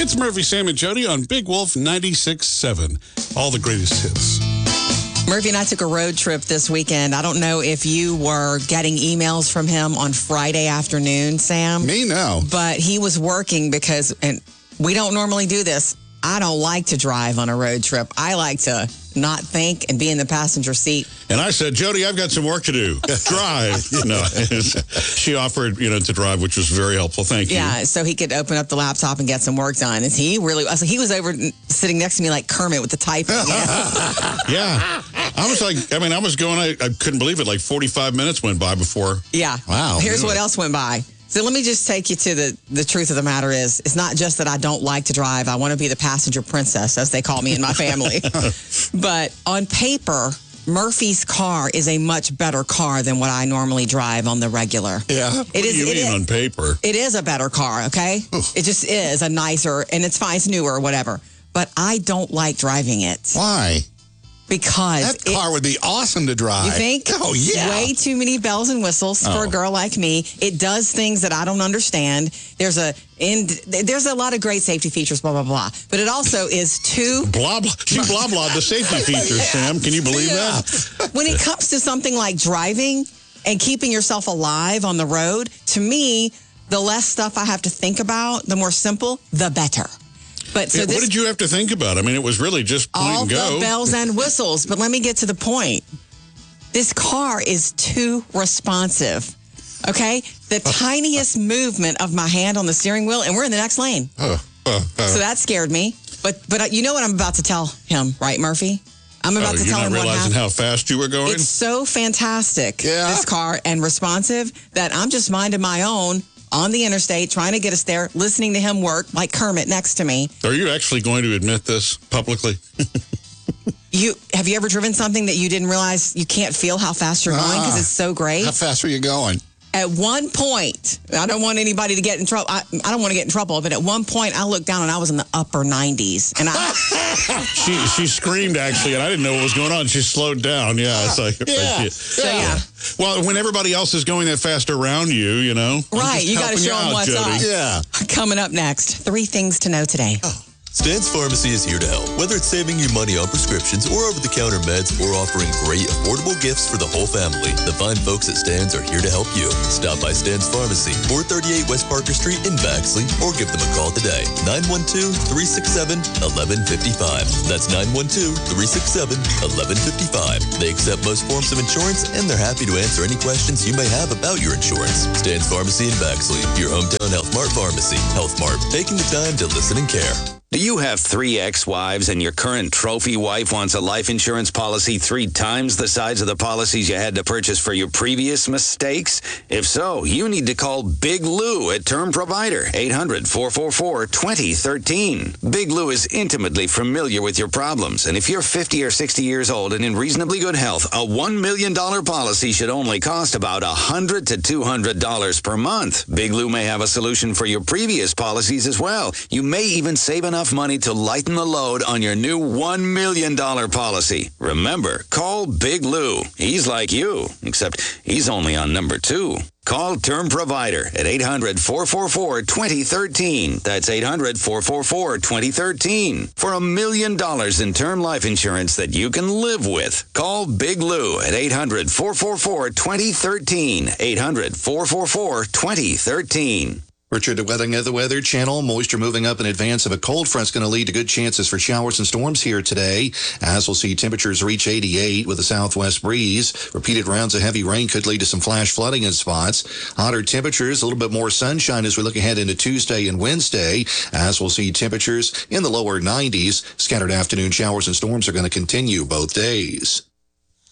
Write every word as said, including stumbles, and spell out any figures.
It's Murphy, Sam, and Jody on Big Wolf ninety-six seven. All the greatest hits. Murphy and I took a road trip this weekend. I don't know if you were getting emails from him on Friday afternoon, Sam. Me, no. But he was working because, and we don't normally do this. I don't like to drive on a road trip. I like to not think and be in the passenger seat. And I said, Jody, I've got some work to do. Drive. You know, she offered, you know, to drive, which was very helpful. Thank you. Yeah, so he could open up the laptop and get some work done. And he really, so he was over sitting next to me like Kermit with the typing. Yeah. I was like, I mean, I was going, I, I couldn't believe it. Like forty-five minutes went by before. Yeah. Wow. Here's really? what else went by. So let me just take you to the, the truth of the matter is, it's not just that I don't like to drive. I want to be the passenger princess, as they call me in my family. But on paper, Murphy's car is a much better car than what I normally drive on the regular. Yeah. It It is. is. What do you It mean is. on paper? It is a better car, okay? Oof. It just is a nicer, and it's fine, it's newer, whatever. But I don't like driving it Why? because That car it, would be awesome to drive. you think? Oh, yeah. Way too many bells and whistles for Oh. a girl like me. It does things that I don't understand. There's a and there's a lot of great safety features, blah blah blah. But it also is too. Blah, blah. She blah, blah, the safety features, Sam. Can you believe Yeah. that? When it comes to something like driving and keeping yourself alive on the road, to me, the less stuff I have to think about, the more simple, the better. But so Yeah, this, what did you have to think about? I mean, it was really just point all and go. the bells and whistles. But let me get to the point. This car is too responsive. Okay? The tiniest movement of my hand on the steering wheel, and we're in the next lane. Uh, uh, uh. So that scared me. But but you know what I'm about to tell him, right, Murphy? I'm about Oh, to you're tell not him what realizing happened. how fast you were going? It's so fantastic, Yeah. this car, and responsive that I'm just minding my own on the interstate, trying to get us there, listening to him work like Kermit next to me. Are you actually going to admit this publicly? You have you ever driven something that you didn't realize you can't feel how fast you're going because Ah. it's so great? How fast were you going? At one point, I don't want anybody to get in trouble. I, I don't want to get in trouble, but at one point, I looked down and I was in the upper nineties, and I she she screamed, actually, and I didn't know what was going on. She slowed down. Yeah. It's like, Yeah. so yeah. Well, when everybody else is going that fast around you, you know. I'm Right, just you gotta helping show 'em out, what's Jody. up. Yeah. Coming up next, three things to know today. Stan's Pharmacy is here to help, whether it's saving you money on prescriptions or over-the-counter meds or offering great, affordable gifts for the whole family. The fine folks at Stan's are here to help you. Stop by Stan's Pharmacy, four thirty-eight West Parker Street in Baxley, or give them a call today, nine one two, three six seven, one one five five. That's nine one two, three six seven, one one five five. They accept most forms of insurance, and they're happy to answer any questions you may have about your insurance. Stan's Pharmacy in Baxley, your hometown Health Mart pharmacy. Health Mart, taking the time to listen and care. Do you have three ex-wives and your current trophy wife wants a life insurance policy three times the size of the policies you had to purchase for your previous mistakes? If so, you need to call Big Lou at Term Provider, eight hundred, four four four, two zero one three. Big Lou is intimately familiar with your problems, and if you're fifty or sixty years old and in reasonably good health, a one million dollars policy should only cost about one hundred to two hundred dollars per month. Big Lou may have a solution for your previous policies as well. You may even save enough money to lighten the load on your new one million dollars policy. Remember, call Big Lou. He's like you, except he's only on number two. Call Term Provider at eight hundred, four four four, two zero one three. That's eight hundred, four four four, two zero one three. For a million dollars in term life insurance that you can live with. Call Big Lou at eight hundred, four four four, two zero one three. eight hundred, four four four, two zero one three. Richard, the weather, the weather channel. Moisture moving up in advance of a cold front's going to lead to good chances for showers and storms here today, as we'll see temperatures reach eighty-eight with a southwest breeze. Repeated rounds of heavy rain could lead to some flash flooding in spots. Hotter temperatures, a little bit more sunshine as we look ahead into Tuesday and Wednesday, as we'll see temperatures in the lower nineties. Scattered afternoon showers and storms are going to continue both days.